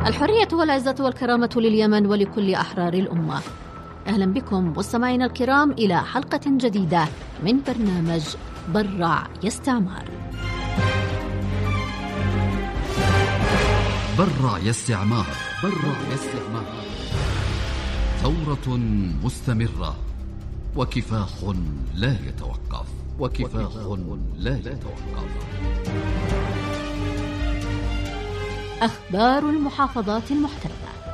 الحرية والعزة والكرامة لليمن ولكل أحرار الأمة. أهلا بكم مستمعينا الكرام إلى حلقة جديدة من برنامج برع يا استعمار. برع يا استعمار، برع يا استعمار، ثورة مستمرة وكفاح لا يتوقف، وكفاح لا يتوقف. أخبار المحافظات المحتلة.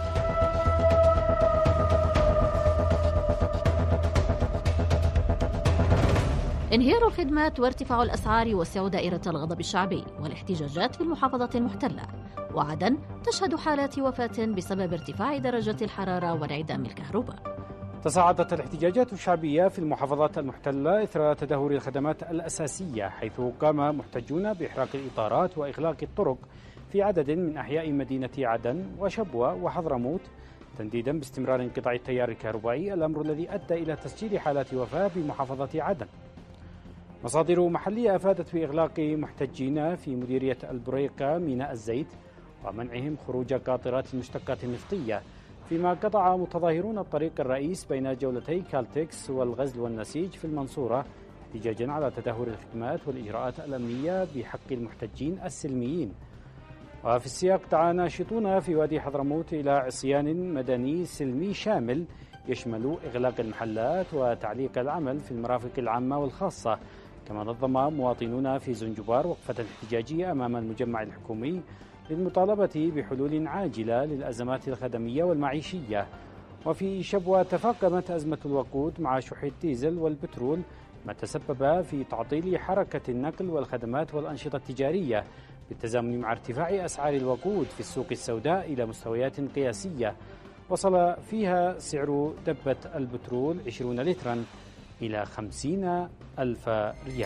انهيار الخدمات وارتفاع الأسعار وسع دائرة الغضب الشعبي والاحتجاجات في المحافظات المحتلة، وعدن تشهد حالات وفاة بسبب ارتفاع درجة الحرارة وانعدام الكهرباء. تصاعدت الاحتجاجات الشعبية في المحافظات المحتلة إثر تدهور الخدمات الأساسية، حيث قام محتجون بإحراق الإطارات وإغلاق الطرق في عدد من أحياء مدينة عدن وشبوة وحضرموت، تنديدا باستمرار انقطاع التيار الكهربائي، الأمر الذي أدى إلى تسجيل حالات وفاة بمحافظة عدن. مصادر محلية أفادت بإغلاق محتجين في مديرية البريقة ميناء الزيت ومنعهم خروج قاطرات المشتقات النفطية، فيما قطع متظاهرون الطريق الرئيس بين جولتي كالتكس والغزل والنسيج في المنصورة، احتجاجا على تدهور الخدمات والإجراءات الأمنية بحق المحتجين السلميين. وفي السياق دعا ناشطون في وادي حضرموت إلى عصيان مدني سلمي شامل يشمل إغلاق المحلات وتعليق العمل في المرافق العامة والخاصة. كما نظم مواطنون في زنجبار وقفة احتجاجية أمام المجمع الحكومي للمطالبة بحلول عاجلة للأزمات الخدمية والمعيشية. وفي شبوة تفاقمت أزمة الوقود مع شح الديزل والبترول، ما تسبب في تعطيل حركة النقل والخدمات والأنشطة التجارية، بالتزامن مع ارتفاع أسعار الوقود في السوق السوداء إلى مستويات قياسية وصل فيها سعر دبة البترول 20 لترا إلى 50,000 ريال.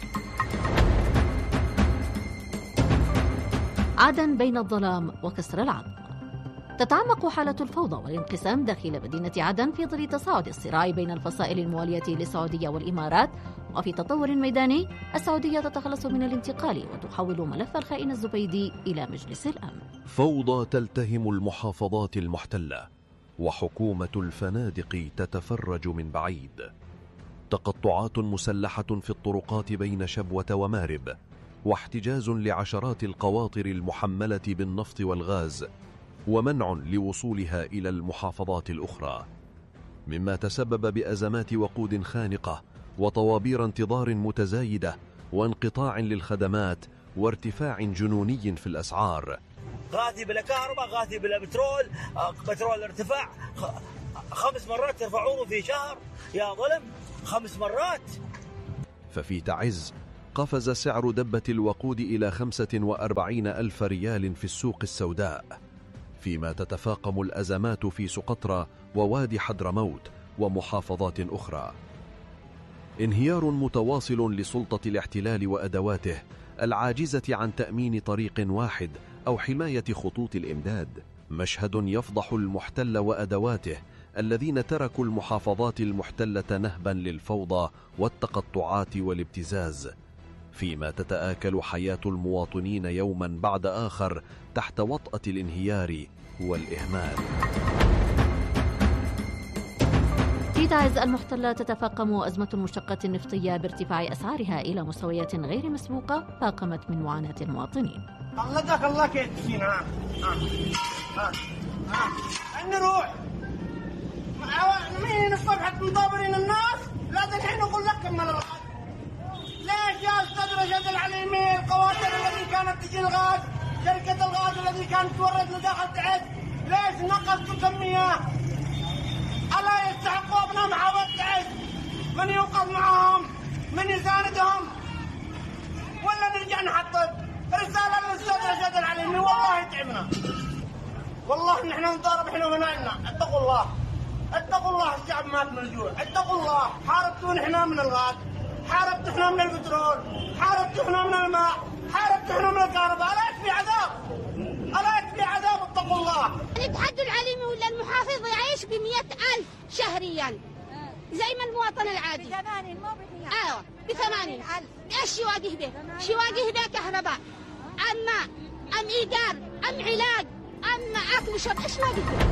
عدن بين الظلام وكسر العظم. تتعمق حالة الفوضى والانقسام داخل مدينة عدن في ظل تصاعد الصراع بين الفصائل الموالية للسعودية والإمارات. وفي تطور ميداني، السعودية تتخلص من الانتقال وتحول ملف الخائن الزبيدي إلى مجلس الأمن. فوضى تلتهم المحافظات المحتلة، وحكومة الفنادق تتفرج من بعيد. تقطعات مسلحة في الطرقات بين شبوة ومارب، واحتجاز لعشرات القواطر المحملة بالنفط والغاز، ومنع لوصولها إلى المحافظات الأخرى، مما تسبب بأزمات وقود خانقة وطوابير انتظار متزايدة وانقطاع للخدمات وارتفاع جنوني في الأسعار. غاثي بلا كهرباء، غاثي بلا بترول، بترول ارتفاع 5 مرات ترفعونه في شهر، يا ظلم 5 مرات. ففي تعز قفز سعر دبة الوقود إلى 45,000 ريال في السوق السوداء، فيما تتفاقم الأزمات في سقطرى ووادي حضرموت ومحافظات أخرى. انهيار متواصل لسلطة الاحتلال وأدواته العاجزة عن تأمين طريق واحد أو حماية خطوط الإمداد، مشهد يفضح المحتل وأدواته الذين تركوا المحافظات المحتلة نهبا للفوضى والتقطعات والابتزاز، فيما تتآكل حياة المواطنين يوما بعد آخر تحت وطأة الانهيار والإهمال. في تعز المحتلة تتفاقم أزمة المشتقات النفطية بارتفاع أسعارها إلى مستويات غير مسبوقة فاقمت من معاناة المواطنين. طلقك الله كيف تسينا نروح مين الصبح مطابرين الناس، لازم الحين نقول لك كمل الغاز. ليش يا أستاذ رشاد العليمي القواتل التي كانت تجي الغاز، شركة الغاز التي كانت تورد لداخل تعز، ليش نقصتوا كمية؟ ألا يستحقوا أبناء محافظة تعز من يوقف معهم، من يساندهم، ولا نرجع نحطب رسالة للأستاذ رشاد العليمي؟ والله يتعبنا، والله نحن نضارب احنا وبنائنا. اتقوا الله، اتقوا الله، الشعب مات من الجوع، اتقوا الله. حاربتوا نحن من الغاز، حاربتوا احنا من البترول، حاربتوا احنا من الماء، حاربتوا احنا من الكهرباء. ألا يكفي عذاب؟ ألا يكفي عذاب؟ اتقوا الله. الاتحاد العليمي ولا المحافظ يعيش ب100,000 شهريا زي ما المواطن العادي. ب80 مو ب100. ايوه ب80. ايش يواجه به؟ يواجه به كهرباء، أم ماء، أم إيجار، أم علاج، أم أكل وشرب، إيش ما بدهم.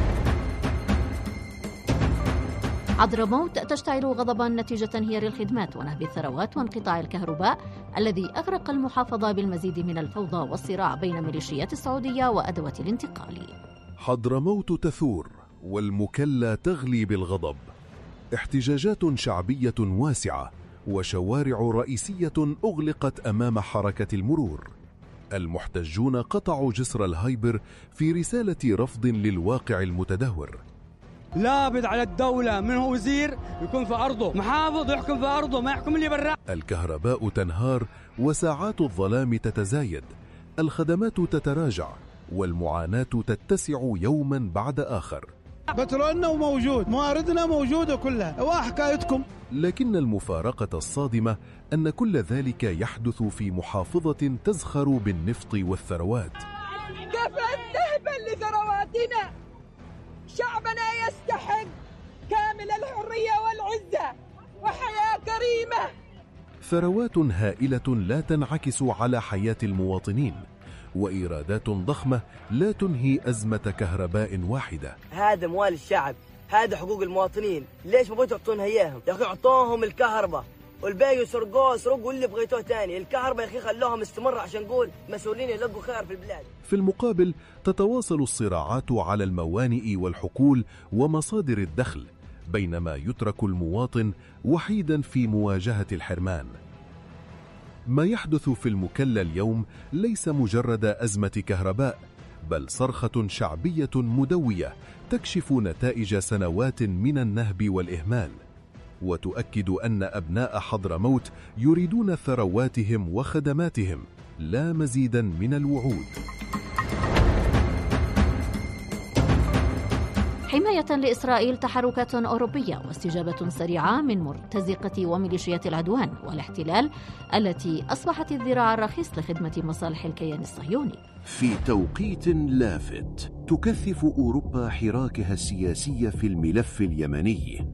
حضرموت تشتعل غضبا نتيجة انهيار الخدمات ونهب الثروات وانقطاع الكهرباء الذي أغرق المحافظة بالمزيد من الفوضى والصراع بين ميليشيات السعودية وأدوات الانتقال. حضرموت تثور والمكلا تغلي بالغضب، احتجاجات شعبية واسعة وشوارع رئيسية أغلقت أمام حركة المرور. المحتجون قطعوا جسر الهايبر في رسالة رفض للواقع المتدهور. لابد على الدولة من وزير يكون في أرضه، محافظ يحكم في أرضه، ما يحكم اللي برا. الكهرباء تنهار وساعات الظلام تتزايد، الخدمات تتراجع والمعاناة تتسع يوما بعد آخر. بترولنا موجود، مواردنا موجودة كلها، وحكايتكم. لكن المفارقة الصادمة أن كل ذلك يحدث في محافظة تزخر بالنفط والثروات. كفى النهبة لثرواتنا، شعبنا يستحق كامل الحرية والعزة وحياة كريمة. ثروات هائلة لا تنعكس على حياة المواطنين، وإيرادات ضخمة لا تنهي أزمة كهرباء واحدة. هذا أموال الشعب، هذا حقوق المواطنين، ليش ما بغيتوا تعطونها إياهم؟ يا أخي اعطوهم الكهرباء والباقي سرقوا اللي بغيتوه تاني. الكهرباء يا أخي خلوهم استمر عشان نقول مسؤولين يلقوا خير في البلاد. في المقابل تتواصل الصراعات على الموانئ والحقول ومصادر الدخل، بينما يترك المواطن وحيدا في مواجهة الحرمان. ما يحدث في المكلا اليوم ليس مجرد أزمة كهرباء، بل صرخة شعبية مدوية تكشف نتائج سنوات من النهب والإهمال، وتؤكد أن أبناء حضرموت يريدون ثرواتهم وخدماتهم لا مزيدا من الوعود. حماية لإسرائيل تحركات أوروبية واستجابة سريعة من مرتزقة وميليشيات العدوان والاحتلال التي أصبحت الذراع الرخيص لخدمة مصالح الكيان الصهيوني. في توقيت لافت تكثف أوروبا حراكها السياسي في الملف اليمني،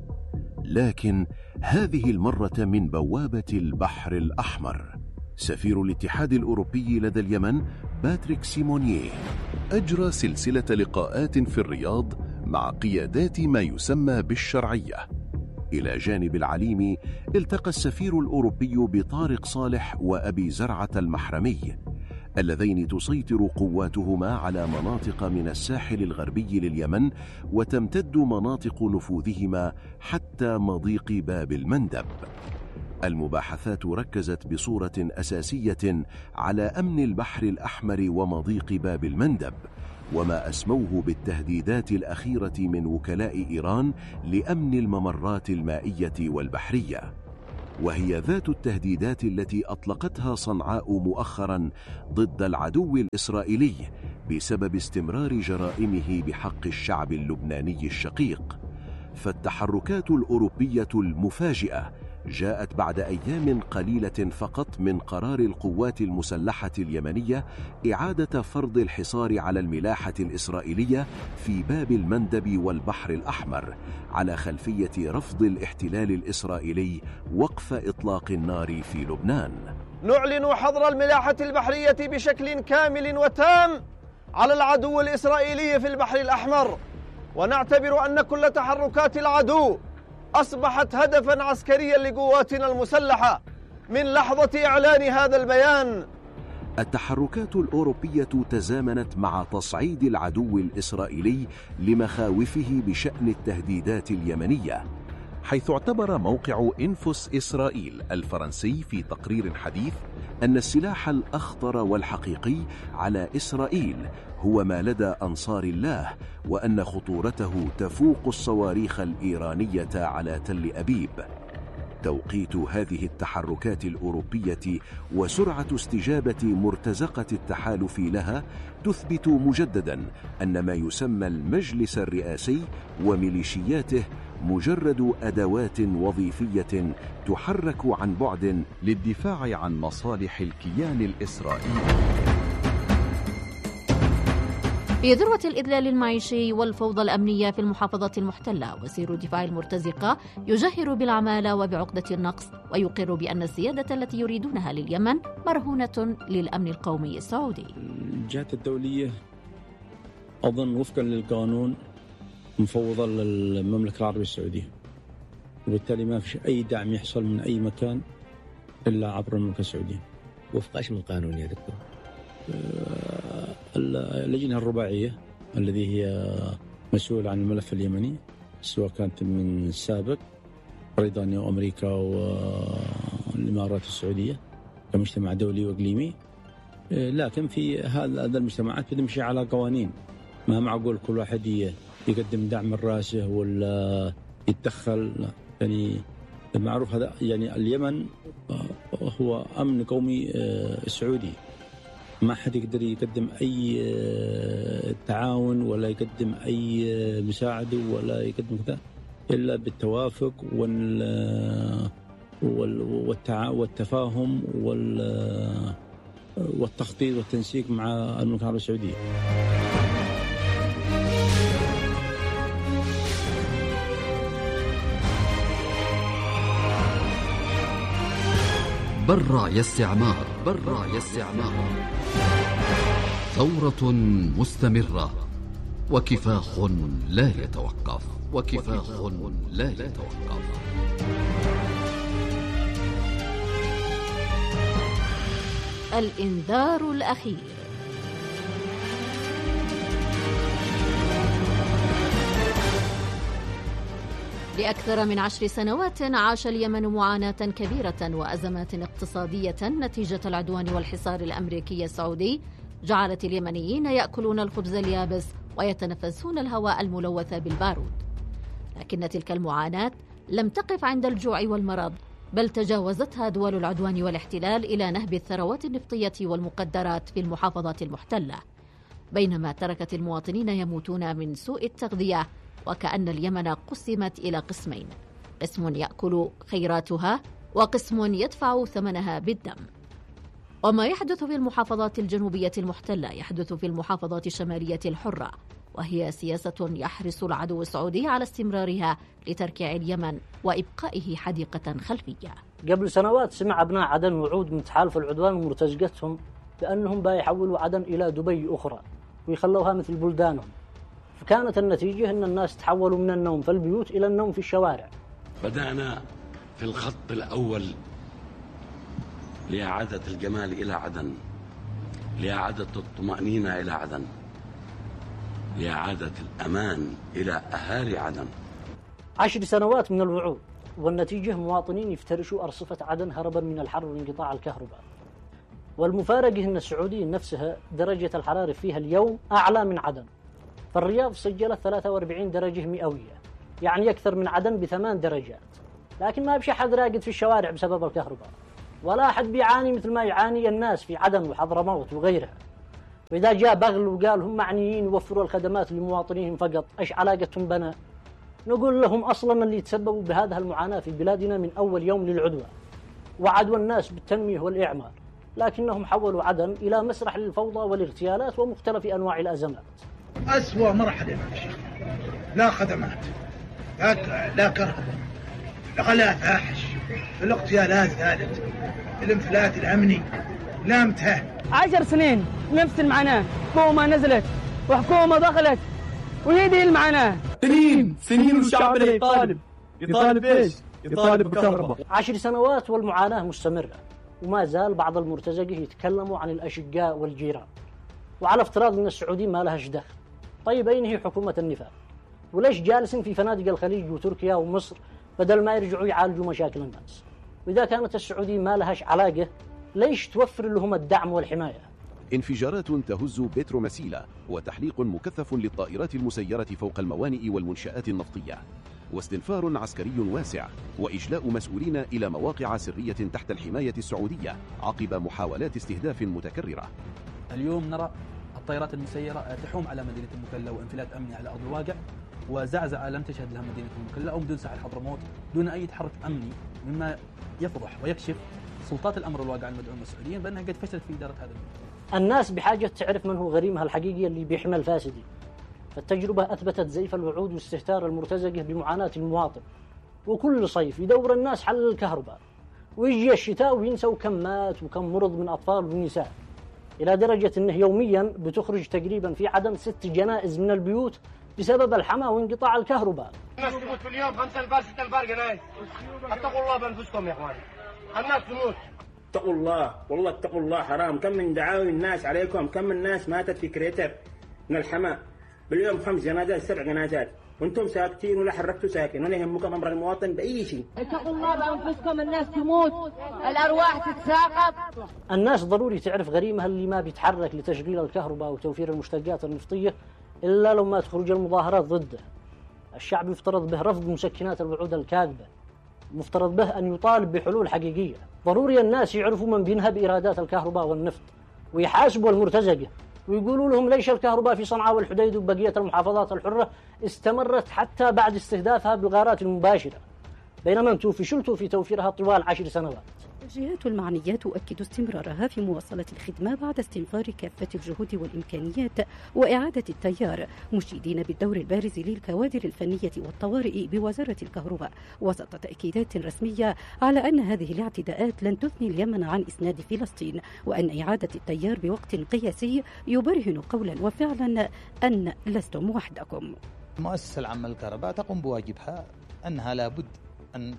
لكن هذه المرة من بوابة البحر الأحمر. سفير الاتحاد الأوروبي لدى اليمن باتريك سيمونيه أجرى سلسلة لقاءات في الرياض مع قيادات ما يسمى بالشرعية. إلى جانب العليمي التقى السفير الأوروبي بطارق صالح وأبي زرعة المحرمي، اللذين تسيطر قواتهما على مناطق من الساحل الغربي لليمن، وتمتد مناطق نفوذهما حتى مضيق باب المندب. المباحثات ركزت بصورة أساسية على أمن البحر الأحمر ومضيق باب المندب، وما أسموه بالتهديدات الأخيرة من وكلاء إيران لأمن الممرات المائية والبحرية، وهي ذات التهديدات التي أطلقتها صنعاء مؤخرا ضد العدو الإسرائيلي بسبب استمرار جرائمه بحق الشعب اللبناني الشقيق. فالتحركات الأوروبية المفاجئة جاءت بعد أيام قليلة فقط من قرار القوات المسلحة اليمنية إعادة فرض الحصار على الملاحة الإسرائيلية في باب المندب والبحر الأحمر، على خلفية رفض الاحتلال الإسرائيلي وقف إطلاق النار في لبنان. نعلن حظر الملاحة البحرية بشكل كامل وتام على العدو الإسرائيلي في البحر الأحمر، ونعتبر أن كل تحركات العدو أصبحت هدفاً عسكرياً لقواتنا المسلحة من لحظة إعلان هذا البيان. التحركات الأوروبية تزامنت مع تصعيد العدو الإسرائيلي لمخاوفه بشأن التهديدات اليمنية، حيث اعتبر موقع إنفوس إسرائيل الفرنسي في تقرير حديث أن السلاح الأخطر والحقيقي على إسرائيل هو ما لدى أنصار الله، وأن خطورته تفوق الصواريخ الإيرانية على تل أبيب. توقيت هذه التحركات الأوروبية وسرعة استجابة مرتزقة التحالف لها تثبت مجددا أن ما يسمى المجلس الرئاسي وميليشياته مجرد أدوات وظيفية تحرك عن بعد للدفاع عن مصالح الكيان الإسرائيلي. في ذروة الإذلال المعيشي والفوضى الأمنية في المحافظة المحتلة، وزير الدفاع المرتزقة يجهر بالعمالة وبعقدة النقص، ويقر بأن السيادة التي يريدونها لليمن مرهونة للأمن القومي السعودي. الجهات الدولية أظن وفقا للقانون مفوضة للمملكة العربية السعودية، وبالتالي ما في أي دعم يحصل من أي مكان إلا عبر المملكة السعودية. وفق إيش من القانون يا دكتور؟ اللجنة الرباعية الذي هي مسؤولة عن الملف اليمني، سواء كانت من السابق بريطانيا وأمريكا والإمارات السعودية كمجتمع دولي وإقليمي، لكن في هذا المجتمعات بتمشي على قوانين. ما معقول كل واحد يقدم دعم من راسه ولا يتدخل. يعني المعروف هذا، يعني اليمن هو أمن قومي سعودي، ما حد يقدر يقدم أي تعاون ولا يقدم أي مساعدة ولا يقدم كذا إلا بالتوافق والتفاهم والتخطيط والتنسيق مع المملكة العربية السعودية. برع استعمار، برع استعمار، ثورة مستمرة وكفاح لا يتوقف، وكفاح لا يتوقف. الإنذار الأخير. لأكثر من 10 سنوات عاش اليمن معاناة كبيرة وأزمات اقتصادية نتيجة العدوان والحصار الأمريكي السعودي جعلت اليمنيين يأكلون الخبز اليابس ويتنفسون الهواء الملوث بالبارود. لكن تلك المعاناة لم تقف عند الجوع والمرض، بل تجاوزتها دول العدوان والاحتلال إلى نهب الثروات النفطية والمقدرات في المحافظات المحتلة، بينما تركت المواطنين يموتون من سوء التغذية، وكأن اليمن قسمت إلى قسمين: قسم يأكل خيراتها وقسم يدفع ثمنها بالدم. وما يحدث في المحافظات الجنوبية المحتلة يحدث في المحافظات الشمالية الحرة، وهي سياسة يحرص العدو السعودي على استمرارها لتركيع اليمن وإبقائه حديقة خلفية. قبل سنوات سمع أبناء عدن وعود من تحالف العدوان ومرتزقتهم بأنهم بيحولوا عدن إلى دبي أخرى ويخلوها مثل بلدانهم، فكانت النتيجة أن الناس تحولوا من النوم في البيوت إلى النوم في الشوارع. بدأنا في الخط الأول لإعادة الجمال إلى عدن، لإعادة الطمأنينة إلى عدن، لإعادة الأمان إلى أهالي عدن. 10 سنوات من الوعود، والنتيجة مواطنين يفترشوا أرصفة عدن هربا من الحر وانقطاع الكهرباء. والمفارقة أن السعودية نفسها درجة الحرارة فيها اليوم أعلى من عدن، فالرياض سجلت 43 درجة مئوية، يعني أكثر من عدن ب8 درجات. لكن ما بشي حد راقد في الشوارع بسبب الكهرباء، ولا أحد بيعاني مثل ما يعاني الناس في عدن وحضرموت وغيرها. وإذا جاء بغل وقال هم معنيين يوفروا الخدمات لمواطنيهم فقط، إيش علاقتهم بنا؟ نقول لهم أصلا اللي تسببوا بهذه المعاناة في بلادنا من أول يوم للعدوى، وعدوا الناس بالتنمية والإعمار، لكنهم حولوا عدن إلى مسرح للفوضى والاغتيالات ومختلف أنواع الأزمات. أسوأ مرحلة يا شيخ، لا خدمات، لا كهرباء، الغلاء فاحش، الاغتيالات زادت، الانفلات الأمني لا انتهى. 10 سنين نفس المعاناة، حكومة نزلت وحكومة دخلت، وهي دي المعاناة. سنين وشعبنا يطالب ايش؟ يطالب بكهرباء. 10 سنوات والمعاناة مستمرة، وما زال بعض المرتزقة يتكلموا عن الأشقاء والجيران، وعلى افتراض أن السعودية ما لهاش دخل. طيب أين هي حكومة النفاق؟ وليش جالسين في فنادق الخليج وتركيا ومصر بدل ما يرجعوا يعالجوا مشاكل الناس؟ وإذا كانت السعودية ما لهاش علاقة، ليش توفر لهم الدعم والحماية؟ انفجارات تهز بترومسيلا، وتحليق مكثف للطائرات المسيرة فوق الموانئ والمنشآت النفطية، واستنفار عسكري واسع، وإجلاء مسؤولين إلى مواقع سرية تحت الحماية السعودية عقب محاولات استهداف متكررة. اليوم نرى الطائرات المسيرة تحوم على مدينة المكلا وانفلات أمني على أرض الواقع، وزعزعة لم تشهد لها مدينة المكلا أو بدون ساحل حضرموت دون أي تحرك أمني، مما يفضح ويكشف سلطات الأمر الواقع المدعومة السعودية بأنها قد فشلت في إدارة هذا الموضوع. الناس بحاجة تعرف من هو غريمها الحقيقي اللي بيحمي الفاسدين. فالتجربة أثبتت زيف الوعود واستهتار المرتزقة بمعاناة المواطن، وكل صيف يدور الناس حل الكهرباء، ويجي الشتاء وينسوا كم مات وكم مرض من أطفال ونساء. إلى درجة أنه يوميا بتخرج تقريبا في عدن 6 جنائز من البيوت بسبب الحمى وانقطاع الكهرباء. الناس تموت في اليوم 5 أنفار 6 أنفار جنائز. اتقوا الله بأنفسكم يا إخوان، الناس تموت. اتقوا الله، والله اتقوا الله، حرام. كم من دعاوي الناس عليكم، كم من ناس ماتت في كريتر من الحمى باليوم، 5 جنازات 7 جنازات، وانتم ساكتين ولا حركتوا ساكن، ولا يهمكم امر المواطن باي شيء. اتقوا الله بانفسكم، الناس تموت، الارواح تتساقط. الناس ضروري تعرف غريمها اللي ما بيتحرك لتشغيل الكهرباء وتوفير المشتقات النفطيه الا لما تخرج المظاهرات ضده. الشعب يفترض به رفض مسكنات الوعود الكاذبه، مفترض به ان يطالب بحلول حقيقيه. ضروري الناس يعرفوا من بينهب ايرادات الكهرباء والنفط ويحاسبوا المرتزقه، ويقولوا لهم ليش الكهرباء في صنعاء والحديد وبقية المحافظات الحرة استمرت حتى بعد استهدافها بالغارات المباشرة، بينما انتم فشلتوا في توفيرها طوال 10 سنوات. الجهات المعنية تؤكد استمرارها في مواصلة الخدمة بعد استنفار كافة الجهود والإمكانيات وإعادة التيار، مشيدين بالدور البارز للكوادر الفنية والطوارئ بوزارة الكهرباء، وسط تأكيدات رسمية على أن هذه الاعتداءات لن تثني اليمن عن إسناد فلسطين، وأن إعادة التيار بوقت قياسي يبرهن قولا وفعلا أن لستم وحدكم. المؤسسة العامة للكهرباء تقوم بواجبها، أنها لابد أن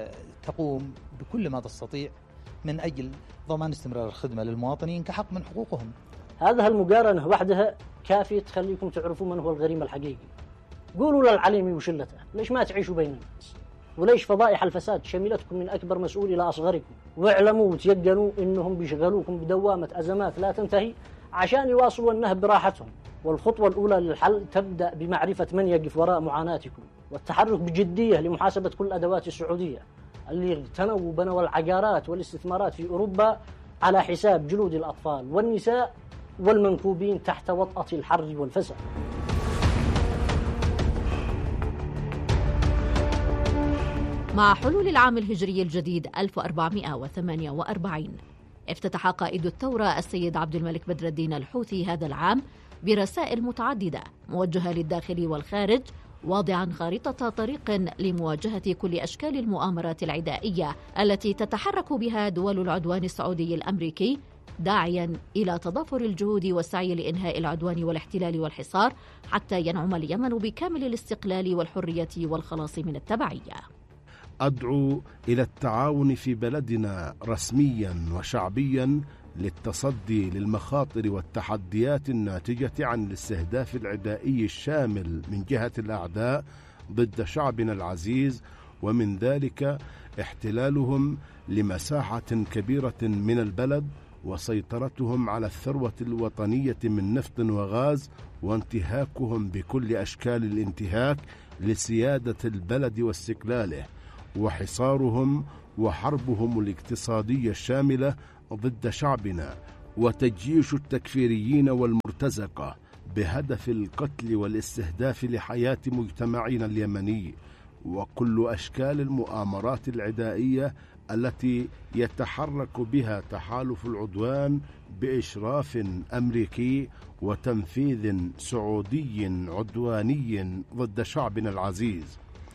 تقوم بكل ما تستطيع من أجل ضمان استمرار الخدمة للمواطنين كحق من حقوقهم. هذه المقارنة وحدها كافية تخليكم تعرفوا من هو الغريم الحقيقي. قولوا للعليمي وشلته ليش ما تعيشوا بين الناس، وليش فضائح الفساد شملتكم من أكبر مسؤول إلى أصغركم، واعلموا وتيقنوا إنهم بيشغلوكم بدوامة أزمات لا تنتهي عشان يواصلوا النهب براحتهم. والخطوة الأولى للحل تبدأ بمعرفة من يقف وراء معاناتكم، والتحرك بجدية لمحاسبة كل أدوات السعودية اللي اغتنوا وبنوا العقارات والاستثمارات في أوروبا على حساب جلود الأطفال والنساء والمنكوبين تحت وطأة الحر والفساد. مع حلول العام الهجري الجديد 1448 افتتح قائد الثورة السيد عبد الملك بدر الدين الحوثي هذا العام برسائل متعددة موجهة للداخل والخارج، واضعا خارطة طريق لمواجهة كل أشكال المؤامرات العدائية التي تتحرك بها دول العدوان السعودي الأمريكي، داعيا إلى تضافر الجهود والسعي لإنهاء العدوان والاحتلال والحصار حتى ينعم اليمن بكامل الاستقلال والحرية والخلاص من التبعية. أدعو إلى التعاون في بلدنا رسميا وشعبيا للتصدي للمخاطر والتحديات الناتجة عن الاستهداف العدائي الشامل من جهة الأعداء ضد شعبنا العزيز، ومن ذلك احتلالهم لمساحة كبيرة من البلد وسيطرتهم على الثروة الوطنية من نفط وغاز، وانتهاكهم بكل أشكال الانتهاك لسيادة البلد واستقلاله، وحصارهم وحربهم الاقتصادية الشاملة ضد شعبنا، وتجيش التكفيريين والمرتزقة بهدف القتل والاستهداف لحياة مجتمعنا اليمني، وكل أشكال المؤامرات العدائية التي يتحرك بها تحالف العدوان بإشراف أمريكي وتنفيذ سعودي عدواني ضد شعبنا العزيز.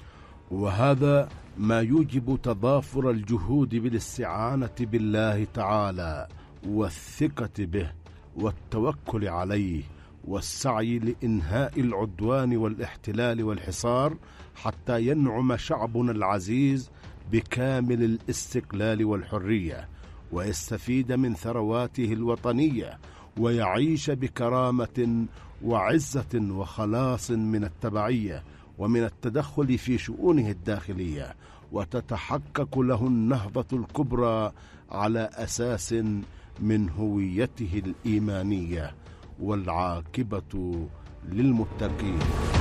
وهذا ما يوجب تضافر الجهود بالاستعانة بالله تعالى والثقة به والتوكل عليه والسعي لإنهاء العدوان والاحتلال والحصار حتى ينعم شعبنا العزيز بكامل الاستقلال والحرية، ويستفيد من ثرواته الوطنية، ويعيش بكرامة وعزة وخلاص من التبعية ومن التدخل في شؤونه الداخلية، وتتحقق له النهضة الكبرى على أساس من هويته الإيمانية، والعاقبة للمتقين.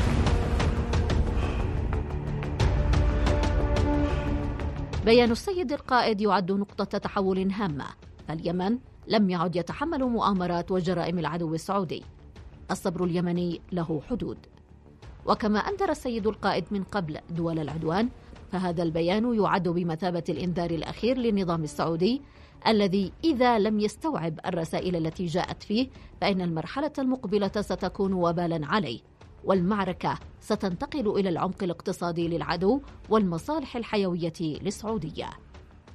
بيان السيد القائد يعد نقطة تحول هامة، فاليمن لم يعد يتحمل مؤامرات وجرائم العدو السعودي. الصبر اليمني له حدود. وكما أنذر السيد القائد من قبل دول العدوان، فهذا البيان يعد بمثابة الإنذار الأخير للنظام السعودي الذي إذا لم يستوعب الرسائل التي جاءت فيه فإن المرحلة المقبلة ستكون وبالا عليه، والمعركة ستنتقل إلى العمق الاقتصادي للعدو والمصالح الحيوية للسعودية.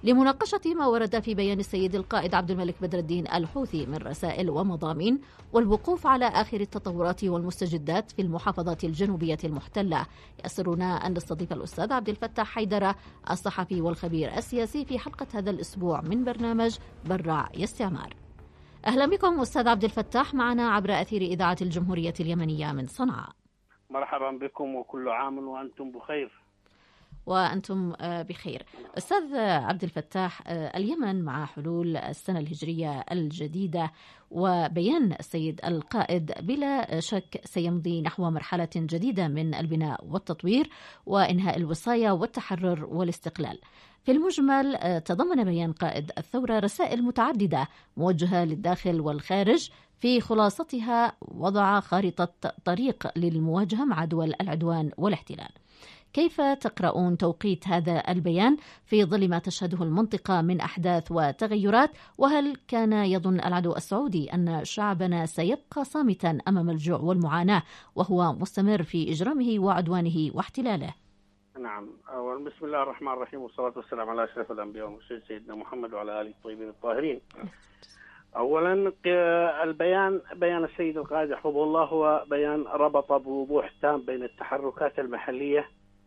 لمناقشة ما ورد في بيان السيد القائد عبد الملك بدر الدين الحوثي من رسائل ومضامين، والوقوف على آخر التطورات والمستجدات في المحافظات الجنوبية المحتلة، يسرنا أن نستضيف الأستاذ عبد الفتاح حيدرة الصحفي والخبير السياسي في حلقة هذا الأسبوع من برنامج برع يا استعمار. أهلا بكم أستاذ عبد الفتاح معنا عبر أثير إذاعة الجمهورية اليمنية من صنعاء. مرحبا بكم وكل عام وأنتم بخير. وأنتم بخير. أستاذ عبد الفتاح، اليمن مع حلول السنة الهجرية الجديدة وبيان السيد القائد بلا شك سيمضي نحو مرحلة جديدة من البناء والتطوير وإنهاء الوصاية والتحرر والاستقلال. في المجمل تضمن بيان قائد الثورة رسائل متعددة موجهة للداخل والخارج، في خلاصتها وضع خارطة طريق للمواجهة مع دول العدوان والاحتلال. كيف تقرؤون توقيت هذا البيان في ظل ما تشهده المنطقة من أحداث وتغيرات؟ وهل كان يظن العدو السعودي أن شعبنا سيبقى صامتا أمام الجوع والمعاناة وهو مستمر في إجرامه وعدوانه واحتلاله؟ نعم، بسم الله الرحمن الرحيم، والصلاة والسلام على أشرف الأنبياء والمرسلين سيدنا محمد وعلى آله الطيبين الطاهرين. أولا بيان السيد القائد حفظه الله هو بيان ربط بوضوح تام بين التحركات المحلية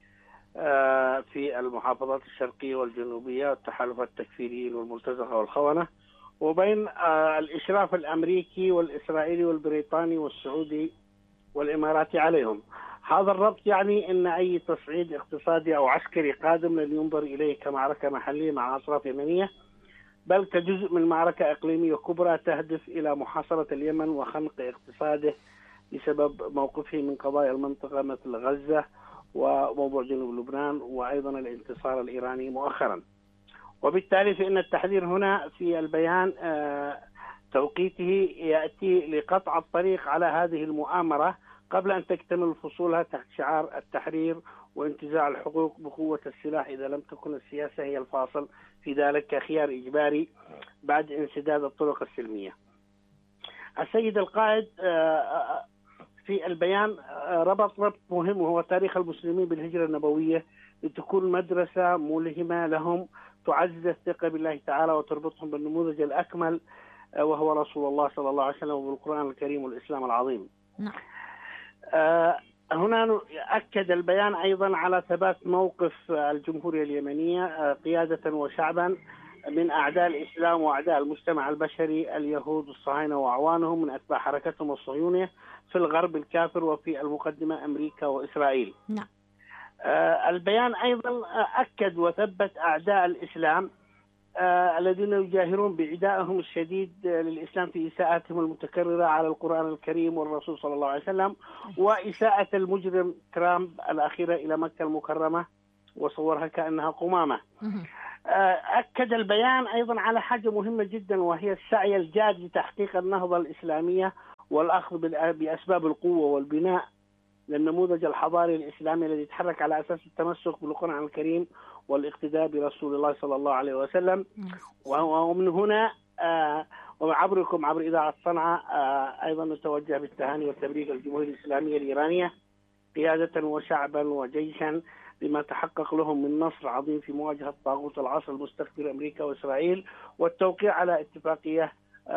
في المحافظات الشرقية والجنوبية والتحالفات التكفيريين والمرتزقة والخونة، وبين الإشراف الأمريكي والإسرائيلي والبريطاني والسعودي والإماراتي عليهم. هذا الربط يعني أن أي تصعيد اقتصادي أو عسكري قادم لن ينظر إليه كمعركة محلية مع أطراف يمنية، بل كجزء من معركة إقليمية كبرى تهدف إلى محاصرة اليمن وخنق اقتصاده بسبب موقفه من قضايا المنطقة مثل غزة وموضوع جنوب لبنان وأيضا الانتصار الإيراني مؤخرا. وبالتالي فإن التحذير هنا في البيان توقيته يأتي لقطع الطريق على هذه المؤامرة قبل أن تكتمل فصولها تحت شعار التحرير وانتزاع الحقوق بقوة السلاح إذا لم تكن السياسة هي الفاصل في ذلك كخيار إجباري بعد انسداد الطرق السلمية. السيد القائد في البيان ربط مهم وهو تاريخ المسلمين بالهجرة النبوية لتكون مدرسة ملهمة لهم تعزز الثقة بالله تعالى وتربطهم بالنموذج الأكمل وهو رسول الله صلى الله عليه وسلم وبالقرآن الكريم والإسلام العظيم. هنا أكد البيان أيضا على ثبات موقف الجمهورية اليمنية قيادة وشعبا من أعداء الإسلام وأعداء المجتمع البشري اليهود الصهاينة وأعوانهم من أتباع حركتهم الصهيونية في الغرب الكافر وفي المقدمة أمريكا وإسرائيل. نعم. البيان أيضا أكد وثبت أعداء الإسلام الذين يجاهرون بعدائهم الشديد للإسلام في إساءتهم المتكررة على القرآن الكريم والرسول صلى الله عليه وسلم وإساءة المجرم ترامب الأخيرة إلى مكة المكرمة وصورها كأنها قمامة. أكد البيان أيضا على حاجة مهمة جدا وهي السعي الجاد لتحقيق النهضة الإسلامية والأخذ بأسباب القوة والبناء للنموذج الحضاري الإسلامي الذي يتحرك على أساس التمسك بالقرآن الكريم والاقتداء برسول الله صلى الله عليه وسلم. ومن هنا وعبركم عبر إذاعة صنعاء أيضا نتوجه بالتهاني والتبريك للجمهورية الإسلامية الإيرانية قيادة وشعبا وجيشا بما تحقق لهم من نصر عظيم في مواجهة طاغوت العصر المستكبر أمريكا وإسرائيل والتوقيع على اتفاقية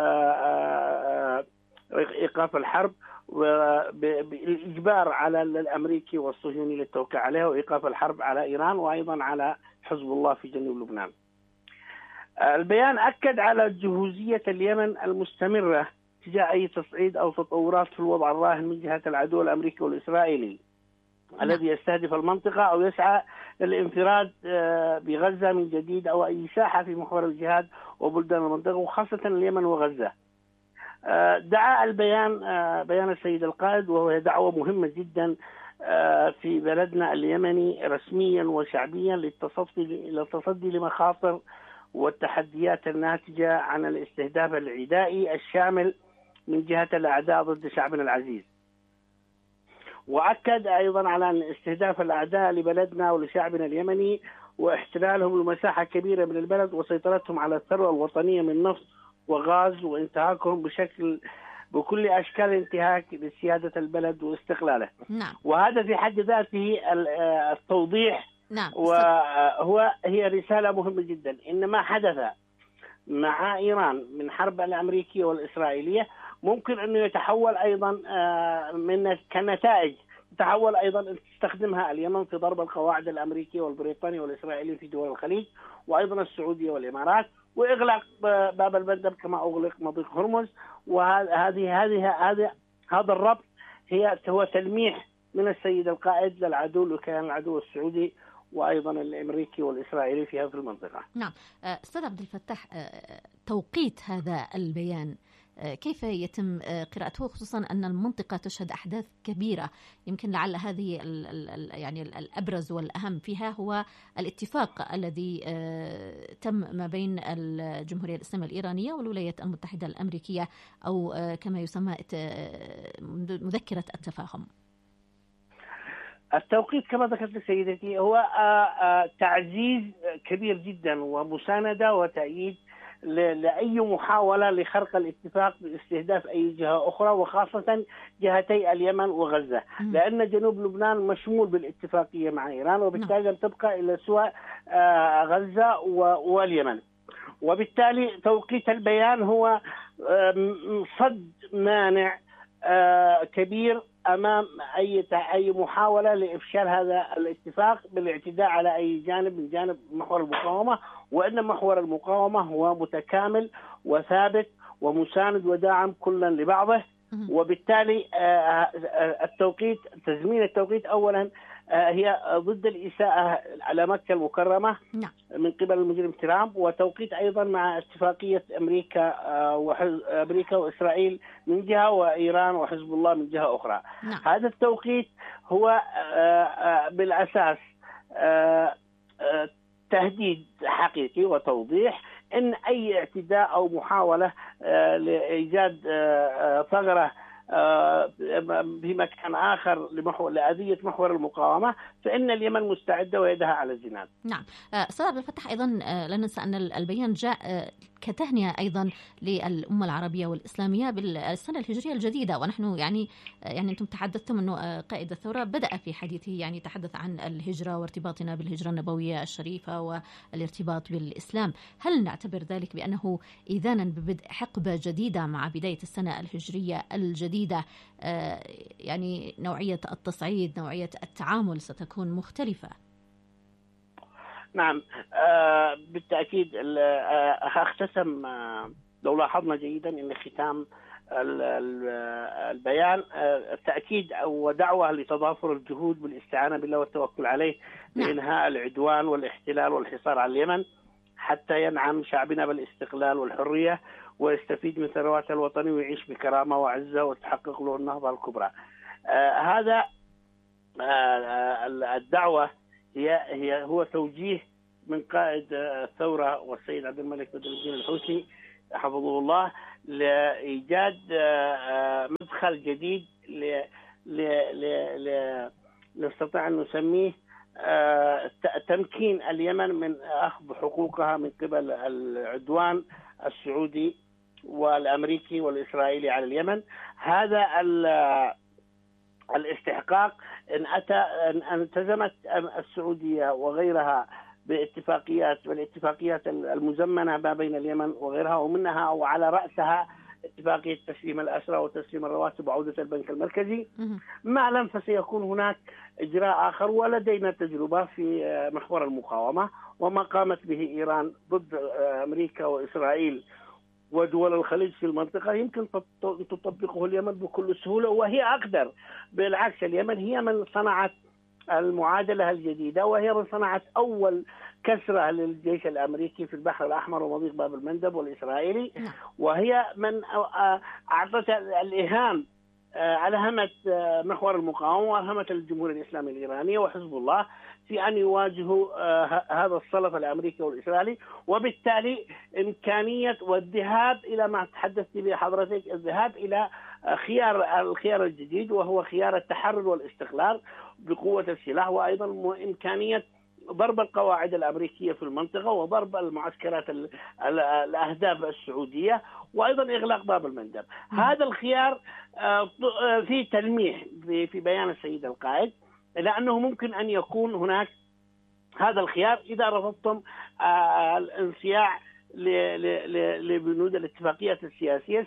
إيقاف الحرب بالإجبار على الأمريكي والصهيوني للتوقيع عليها وإيقاف الحرب على إيران وأيضا على حزب الله في جنوب لبنان. البيان أكد على جهوزية اليمن المستمرة تجاه أي تصعيد أو تطورات في الوضع الراهن من جهة العدو الأمريكي والإسرائيلي الذي يستهدف المنطقة أو يسعى للانفراد بغزة من جديد أو أي ساحة في محور الجهاد وبلدان المنطقة وخاصة اليمن وغزة. دعا البيان بيان السيد القائد وهو دعوة مهمة جدا في بلدنا اليمني رسميا وشعبيا للتصدي لمخاطر والتحديات الناتجة عن الاستهداف العدائي الشامل من جهة الأعداء ضد شعبنا العزيز. وأكد أيضا على أن استهداف الأعداء لبلدنا ولشعبنا اليمني واحتلالهم لمساحة كبيرة من البلد وسيطرتهم على الثروة الوطنية من نفط وغاز وانتهاكهم بكل أشكال الانتهاك لسيادة البلد واستقلاله. نعم. وهذا في حد ذاته التوضيح نعم. هي رسالة مهمة جدا. إن ما حدث مع إيران من حرب الأمريكية والإسرائيلية ممكن أنه يتحول أيضا من كنتائج تحول أيضا أن تستخدمها اليمن في ضرب القواعد الأمريكية والبريطانية والإسرائيلية في دول الخليج، وأيضا السعودية والإمارات، وإغلاق باب المندب كما أغلق مضيق هرمز. هذا الربط هو تلميح من السيد القائد للعدو، وكان العدو السعودي وأيضا الأمريكي والإسرائيلي في هذه المنطقة. نعم. أستاذ عبد الفتاح، توقيت هذا البيان كيف يتم قراءته، خصوصا أن المنطقة تشهد أحداث كبيرة؟ يمكن لعل هذه يعني الأبرز والأهم فيها هو الاتفاق الذي تم ما بين الجمهورية الإسلامية الإيرانية والولايات المتحدة الأمريكية، أو كما يسمى مذكرة التفاهم. التوقيت كما ذكرت سيدتي هو تعزيز كبير جدا ومساندة وتأييد لأي محاولة لخرق الاتفاق باستهداف أي جهة أخرى، وخاصة جهتي اليمن وغزة، لأن جنوب لبنان مشمول بالاتفاقية مع إيران، وبالتالي تبقى إلى سوى غزة واليمن. وبالتالي توقيت البيان هو صد مانع كبير أمام أي محاولة لإفشال هذا الاتفاق بالاعتداء على أي جانب من جانب محور المقاومة، وأن محور المقاومة هو متكامل وثابت ومساند وداعم كلا لبعضه. وبالتالي التوقيت، تزمين التوقيت أولا هي ضد الإساءة على مكة المكرمة من قبل المجرم ترامب، وتوقيت أيضا مع اتفاقية أمريكا وإسرائيل من جهة، وإيران وحزب الله من جهة أخرى. هذا التوقيت هو بالأساس تهديد حقيقي وتوضيح أن أي اعتداء أو محاولة لإيجاد ثغرة في مكان آخر لأذية محور المقاومة، فإن اليمن مستعدة ويدها على الزناد. نعم. أستاذ عبد الفتاح، أيضا لا ننسى أن البيان جاء كتهنئة أيضا للأمة العربية والإسلامية بالسنة الهجرية الجديدة، ونحن يعني أنتم تحدثتم أنه قائد الثورة بدأ في حديثه يعني تحدث عن الهجرة وارتباطنا بالهجرة النبوية الشريفة والارتباط بالإسلام. هل نعتبر ذلك بأنه إذانا ببدء حقبة جديدة مع بداية السنة الهجرية الجديدة؟ يعني نوعية التصعيد، نوعية التعامل ستكون مختلفة. نعم، بالتأكيد. اختتم لو لاحظنا جيدا أن ختام البيان تأكيد ودعوة لتضافر الجهود بالاستعانة بالله والتوكل عليه لإنهاء العدوان والاحتلال والحصار على اليمن، حتى ينعم شعبنا بالاستقلال والحرية ويستفيد من ثروات الوطن ويعيش بكرامة وعزة وتحقق له النهضة الكبرى. هذا الدعوة هو توجيه من قائد الثورة والسيد عبد الملك بدر الدين الحوثي حفظه الله لإيجاد مدخل جديد نستطيع أن نسميه تمكين اليمن من أخذ حقوقها من قبل العدوان السعودي والأمريكي والإسرائيلي على اليمن. هذا الاستحقاق إن التزمت السعودية وغيرها بالاتفاقيات المزمنة ما بين اليمن وغيرها، ومنها وعلى رأسها اتفاقية تسليم الأسرى وتسليم الرواتب وعودة البنك المركزي. ما لم فسيكون هناك إجراء آخر، ولدينا تجربة في محور المقاومة وما قامت به إيران ضد أمريكا وإسرائيل ودول الخليج في المنطقة يمكن تطبقه اليمن بكل سهولة، وهي أقدر. بالعكس، اليمن هي من صنعت المعادلة الجديدة، وهي من صنعت أول كسرة للجيش الأمريكي في البحر الأحمر ومضيق باب المندب والإسرائيلي، وهي من أعطت الإهام ألهمت محور المقاومة وألهمت الجمهورية الإسلامية الإيرانية وحزب الله في أن يواجهوا هذا الصلف الأمريكي والإسرائيلي، وبالتالي إمكانية والذهاب إلى ما تحدثت به حضرتك، الذهاب إلى الخيار الجديد، وهو خيار التحرر والاستقلال بقوة السلاح، وأيضا إمكانية ضرب القواعد الأمريكية في المنطقة وضرب المعسكرات الأهداف السعودية، وأيضا إغلاق باب المندب. هذا الخيار في تلميح في بيان السيد القائد، لأنه ممكن أن يكون هناك هذا الخيار إذا رفضتم الانصياع لبنود الاتفاقية السياسية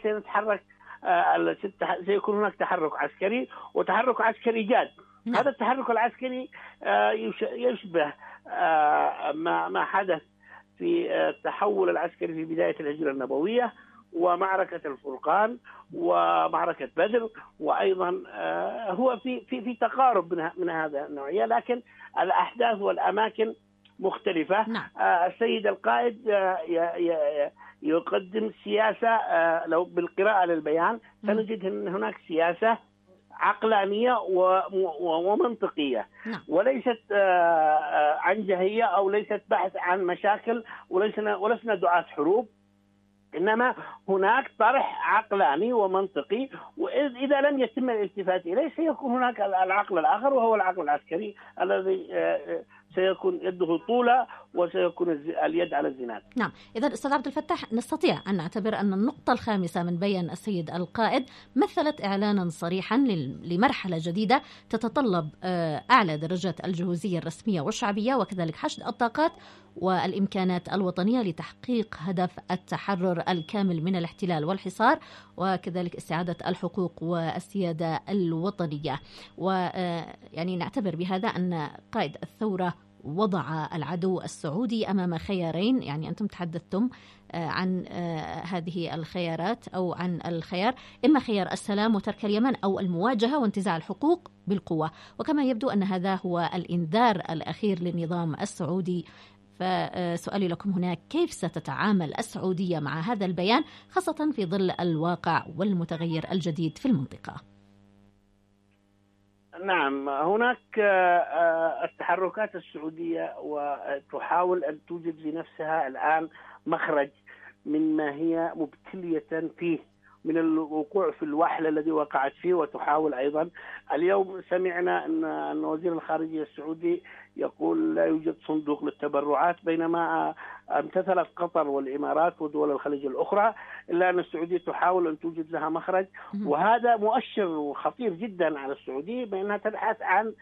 سيكون هناك تحرك عسكري، وتحرك عسكري جاد. هذا التحرك العسكري يشبه ما حدث في التحول العسكري في بداية الهجرة النبوية ومعركة الفرقان ومعركة بدر، وأيضا هو في تقارب من هذا النوعية، لكن الأحداث والأماكن مختلفة. السيد القائد يقدم سياسة، لو بالقراءة للبيان سنجد أن هناك سياسة عقلانية ومنطقية، وليست عنجهية أو ليست بحث عن مشاكل، ولسنا دعاة حروب، إنما هناك طرح عقلاني ومنطقي، وإذا لم يتم الالتفات إليه سيكون هناك العقل الآخر وهو العقل العسكري الذي سيكون يده طولة وسيكون اليد على الزناد. نعم، إذا أستاذ عبد الفتاح نستطيع أن نعتبر أن النقطة الخامسة من بيان السيد القائد مثلت إعلانا صريحا لمرحلة جديدة تتطلب أعلى درجات الجهوزية الرسمية والشعبية، وكذلك حشد الطاقات والإمكانات الوطنية لتحقيق هدف التحرر الكامل من الاحتلال والحصار، وكذلك استعادة الحقوق والسيادة الوطنية. ويعني نعتبر بهذا أن قائد الثورة وضع العدو السعودي أمام خيارين. يعني أنتم تحدثتم عن هذه الخيارات أو عن الخيار، إما خيار السلام وترك اليمن أو المواجهة وانتزاع الحقوق بالقوة، وكما يبدو أن هذا هو الإنذار الأخير للنظام السعودي. فسؤالي لكم هنا، كيف ستتعامل السعودية مع هذا البيان خاصة في ظل الواقع والمتغير الجديد في المنطقة؟ نعم، هناك التحركات السعودية وتحاول أن توجد لنفسها الآن مخرج مما هي مبتلية فيه من الوقوع في الوحل الذي وقعت فيه، وتحاول أيضا. اليوم سمعنا أن وزير الخارجية السعودي يقول لا يوجد صندوق للتبرعات، بينما امتثلت قطر والإمارات ودول الخليج الأخرى، إلا أن السعودية تحاول أن توجد لها مخرج، وهذا مؤشر خطير جدا على السعودية بأنها تبحث عن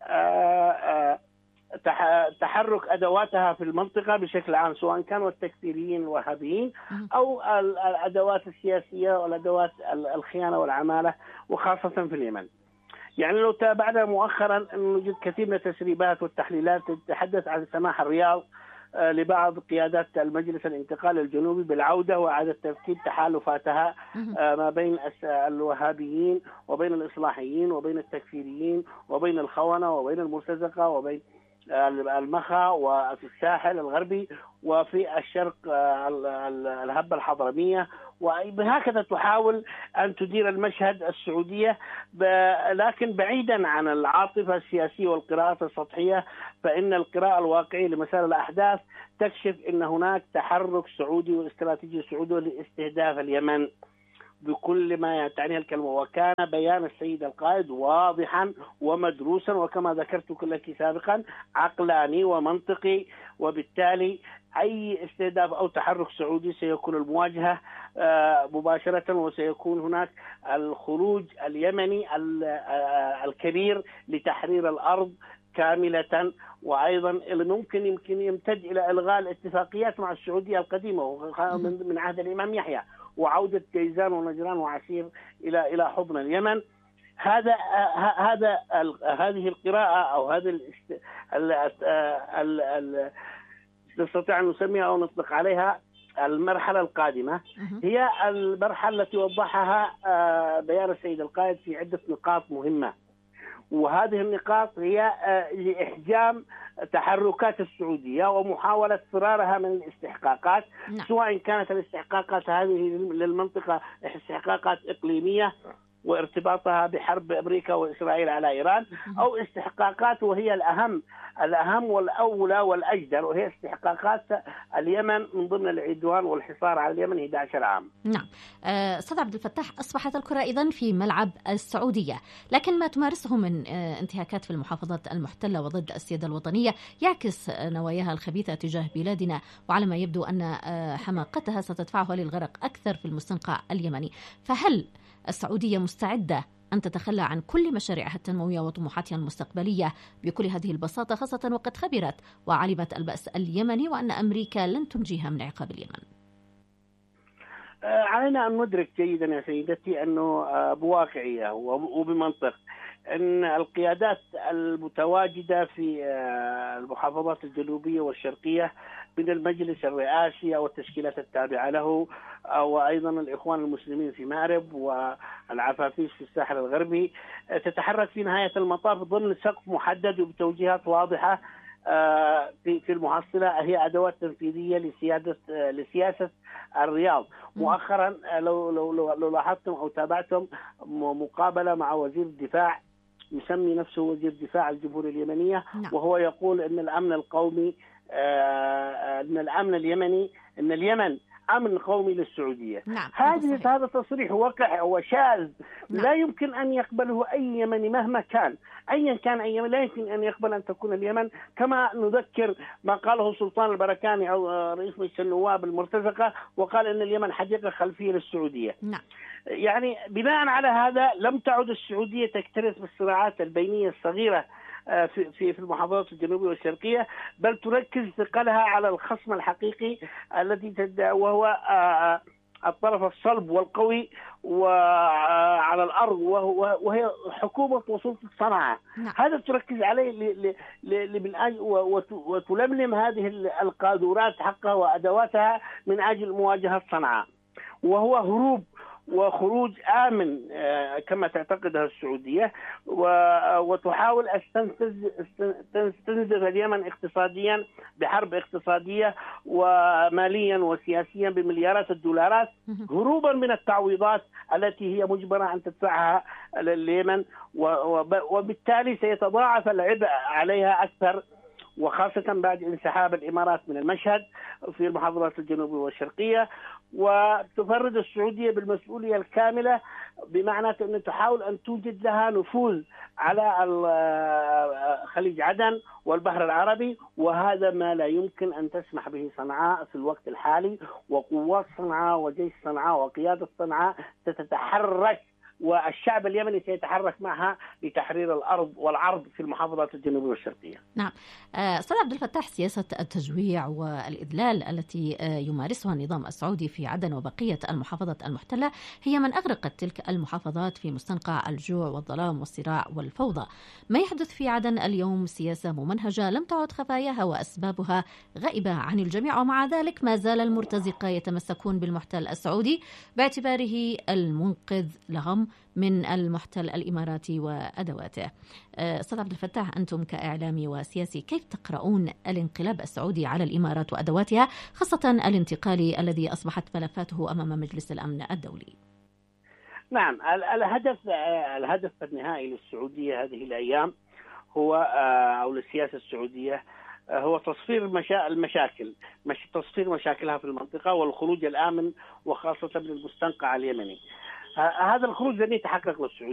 تحرك أدواتها في المنطقة بشكل عام، سواء كانوا التكفيريين الوهابيين أو الأدوات السياسية والأدوات الخيانة والعمالة، وخاصة في اليمن. يعني لو تابعنا مؤخرا نجد كثير من التسريبات والتحليلات تتحدث عن سماح الرياض لبعض قيادات المجلس الانتقالي الجنوبي بالعودة وإعادة ترتيب تحالفاتها ما بين الوهابيين وبين الإصلاحيين وبين التكفيريين وبين الخونة وبين المرتزقة وبين المخا وفي الساحل الغربي وفي الشرق الهبة الحضرمية، وهكذا تحاول أن تدير المشهد السعودية، لكن بعيدا عن العاطفة السياسية والقراءات السطحية، فإن القراءة الواقعية لمسار الأحداث تكشف أن هناك تحرك سعودي واستراتيجي سعودي لاستهداف اليمن بكل ما تعنيه الكلمة. وكان بيان السيد القائد واضحا ومدروسا، وكما ذكرت لك سابقا عقلاني ومنطقي، وبالتالي أي استهداف أو تحرك سعودي سيكون المواجهة مباشرة، وسيكون هناك الخروج اليمني الكبير لتحرير الأرض كاملة، وأيضا ممكن يمتد إلى إلغاء الاتفاقيات مع السعودية القديمة من عهد الإمام يحيى، وعودة جيزان ونجران وعسير إلى حضن اليمن. هذه القراءة أو هذه نستطيع أن نسميها أو نطلق عليها المرحلة القادمة، هي المرحلة التي وضحها بيان السيد القائد في عدة نقاط مهمة، وهذه النقاط هي لإحجام تحركات السعودية ومحاولة فرارها من الاستحقاقات، سواء كانت الاستحقاقات هذه للمنطقة استحقاقات إقليمية وارتباطها بحرب أمريكا وإسرائيل على إيران، أو استحقاقات وهي الأهم والأولى والأجدر، وهي استحقاقات اليمن من ضمن العدوان والحصار على اليمن 11 عام. نعم أستاذ عبد الفتاح، أصبحت الكرة إذن في ملعب السعودية، لكن ما تمارسه من انتهاكات في المحافظات المحتلة وضد السيادة الوطنية يعكس نواياها الخبيثة تجاه بلادنا، وعلى ما يبدو أن حماقتها ستدفعها للغرق أكثر في المستنقع اليمني. فهل السعودية مستعدة أن تتخلى عن كل مشاريعها التنموية وطموحاتها المستقبلية بكل هذه البساطة، خاصة وقد خبرت وعلمت البأس اليمني وأن أمريكا لن تنجيها من عقاب اليمن؟ علينا أن ندرك جيدا يا سيدتي أنه بواقعية وبمنطق أن القيادات المتواجدة في المحافظات الجنوبية والشرقية من المجلس الرئاسي أو التشكيلات التابعة له وأيضا الإخوان المسلمين في مأرب والعفافيش في الساحل الغربي تتحرك في نهاية المطاف ضمن سقف محدد وبتوجيهات واضحة في المحصلة هي أدوات تنفيذية لسياسة الرياض. مؤخرا لو لاحظتم أو تابعتم مقابلة مع وزير الدفاع يسمي نفسه وزير دفاع الجمهورية اليمنية، وهو يقول أن الأمن القومي أن الأمن اليمني أن اليمن أمن قومي للسعودية. هذا تصريح وقع وشاذ لا يمكن أن يقبله أي يمني مهما كان أيا كان أي يمني، لا يمكن أن يقبل أن تكون اليمن كما نذكر ما قاله سلطان البركاني أو رئيس مجلس النواب المرتزقة وقال أن اليمن حديقة خلفية للسعودية. يعني بناء على هذا لم تعد السعودية تكترث بالصراعات البينية الصغيرة في المحافظات الجنوبية والشرقية، بل تركز ثقلها على الخصم الحقيقي الذي وهو الطرف الصلب والقوي وعلى الأرض وهي حكومة وسلطة صنعاء. هذا تركز عليه من أجل وتلملم هذه القاذورات حقها وأدواتها من أجل مواجهة صنعاء، وهو هروب وخروج آمن كما تعتقدها السعودية، وتحاول أن تنزف اليمن اقتصاديا بحرب اقتصادية وماليا وسياسيا بمليارات الدولارات هروبا من التعويضات التي هي مجبرة أن تدفعها لليمن، وبالتالي سيتضاعف العبء عليها أكثر، وخاصة بعد انسحاب الإمارات من المشهد في المحافظات الجنوبية والشرقية. وتفرد السعودية بالمسؤولية الكاملة بمعنى أن تحاول أن توجد لها نفوذ على خليج عدن والبحر العربي، وهذا ما لا يمكن أن تسمح به صنعاء في الوقت الحالي. وقوات صنعاء وجيش صنعاء وقيادة صنعاء ستتحرك والشعب اليمني سيتحرك معها لتحرير الأرض والعرض في المحافظات الجنوبية والشرقية. نعم. أستاذ عبد الفتاح، سياسة التجويع والإذلال التي يمارسها النظام السعودي في عدن وبقية المحافظات المحتلة هي من أغرقت تلك المحافظات في مستنقع الجوع والظلام والصراع والفوضى. ما يحدث في عدن اليوم سياسة ممنهجة لم تعد خفاياها وأسبابها غائبة عن الجميع، ومع ذلك ما زال المرتزقة يتمسكون بالمحتل السعودي باعتباره المنقذ لهم من المحتل الإماراتي وأدواته. أستاذ عبد الفتاح، أنتم كإعلامي وسياسي كيف تقرؤون الانقلاب السعودي على الإمارات وأدواتها، خاصة الانتقالي الذي أصبحت ملفاته أمام مجلس الأمن الدولي؟ نعم، الهدف النهائي للسعودية هذه الأيام هو أو للسياسة السعودية هو تصفير تصفير مشاكلها في المنطقة والخروج الآمن وخاصة من المستنقع اليمني. هذا الخروج لن يتحقق للسعودية.